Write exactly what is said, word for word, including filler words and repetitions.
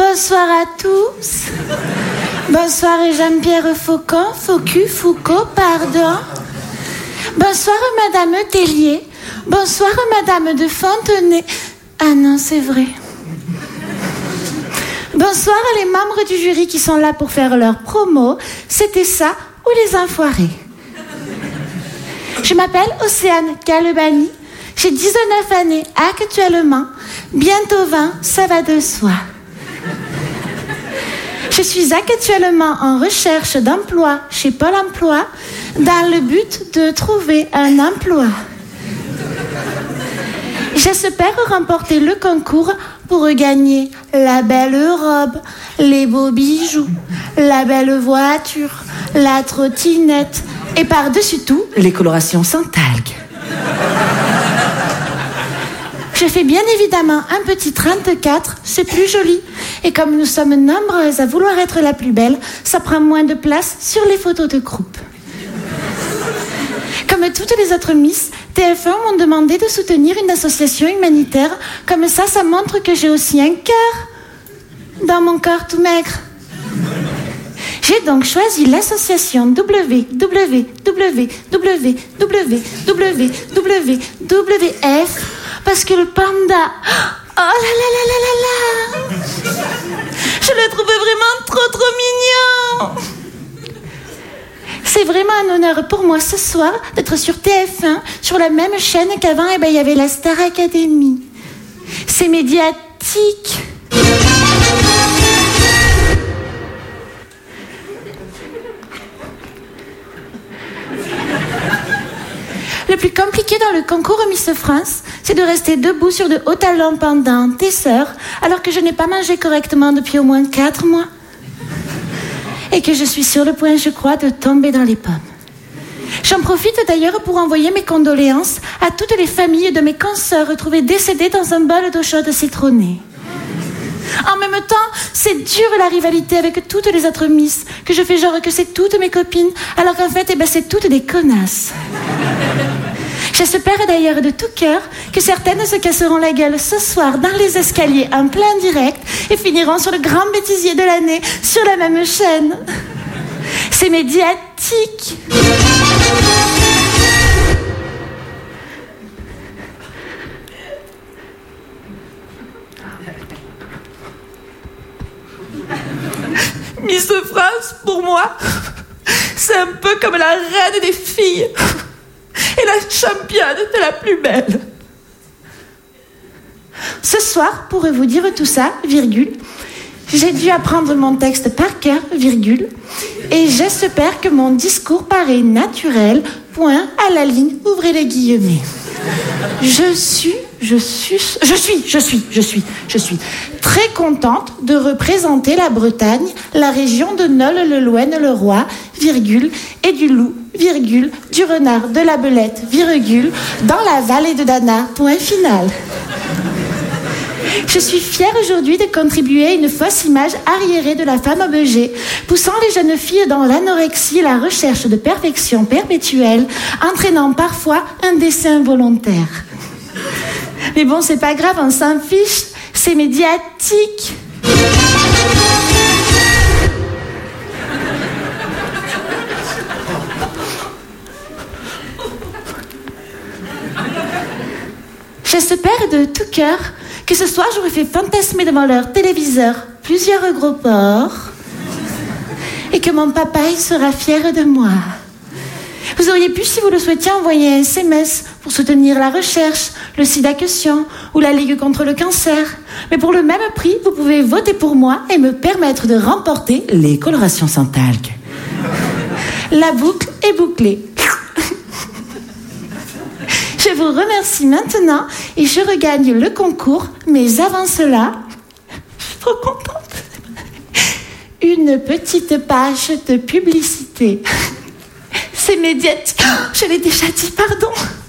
Bonsoir à tous. Bonsoir Jean-Pierre Faucon, Faucu, Foucault, pardon. Bonsoir Madame Tellier. Bonsoir Madame de Fontenay. Ah non, c'est vrai. Bonsoir les membres du jury qui sont là pour faire leur promo. C'était ça ou les enfoirés. Je m'appelle Océane Calebani. J'ai dix-neuf années actuellement. Bientôt vingt, ça va de soi. Je suis actuellement en recherche d'emploi chez Pôle emploi dans le but de trouver un emploi. J'espère remporter le concours pour gagner la belle robe, les beaux bijoux, la belle voiture, la trottinette et par-dessus tout, les colorations sans talc. Je fais bien évidemment un petit trente-quatre, c'est plus joli. Et comme nous sommes nombreuses à vouloir être la plus belle, ça prend moins de place sur les photos de groupe. Comme toutes les autres Miss, T F un m'ont demandé de soutenir une association humanitaire. Comme ça, ça montre que j'ai aussi un cœur dans mon corps tout maigre. J'ai donc choisi l'association W W W W W W W W F parce que le panda, oh là là là là là là, je le trouve vraiment trop trop mignon. C'est vraiment un honneur pour moi ce soir d'être sur T F un, sur la même chaîne qu'avant, et ben il y avait la Star Academy. C'est médiatique. Le plus compliqué dans le concours Miss France, c'est de rester debout sur de hauts talons pendant des heures, alors que je n'ai pas mangé correctement depuis au moins quatre mois. Et que je suis sur le point, je crois, de tomber dans les pommes. J'en profite d'ailleurs pour envoyer mes condoléances à toutes les familles de mes consoeurs retrouvées décédées dans un bol d'eau chaude citronnée. En même temps, c'est dur la rivalité avec toutes les autres Miss, que je fais genre que c'est toutes mes copines, alors qu'en fait, eh ben, c'est toutes des connasses. J'espère d'ailleurs de tout cœur que certaines se casseront la gueule ce soir dans les escaliers en plein direct et finiront sur le grand bêtisier de l'année sur la même chaîne. C'est médiatique. Miss France, pour moi, c'est un peu comme la reine des filles et la championne de la plus belle. Ce soir, pour vous dire tout ça, virgule, j'ai dû apprendre mon texte par cœur, virgule, et j'espère que mon discours paraît naturel, point, à la ligne, ouvrez les guillemets. Je suis, je suis, je suis, je suis, je suis, je suis très contente de représenter la Bretagne, la région de Nol-le-Louen-le-Roi, virgule, et du loup, virgule, du renard, de la belette, virgule, dans la vallée de Dana, point final. Je suis fière aujourd'hui de contribuer à une fausse image arriérée de la femme objet, poussant les jeunes filles dans l'anorexie et la recherche de perfection perpétuelle, entraînant parfois un décès involontaire. Mais bon, c'est pas grave, on s'en fiche, c'est médiatique. J'espère de tout cœur que ce soir j'aurai fait fantasmer devant leur téléviseur plusieurs gros porcs et que mon papa il sera fier de moi. Vous auriez pu, si vous le souhaitiez, envoyer un S M S pour soutenir la recherche, le SIDA-question ou la Ligue contre le cancer. Mais pour le même prix, vous pouvez voter pour moi et me permettre de remporter les colorations sans talc. La boucle est bouclée. Je vous remercie maintenant et je regagne le concours, mais avant cela, je suis trop contente. Une petite page de publicité. C'est médiatique. Je l'ai déjà dit, pardon.